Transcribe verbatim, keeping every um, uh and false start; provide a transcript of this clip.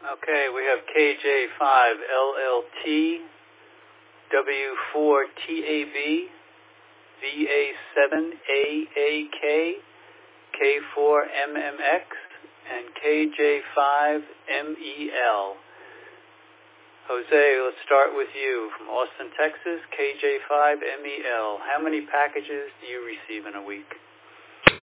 Okay, we have K J five L L T, W four T A B, V A seven A A K, K four M M X, and K J five M E L. Jose, let's start with you. From Austin, Texas, K J five M E L. How many packages do you receive in a week?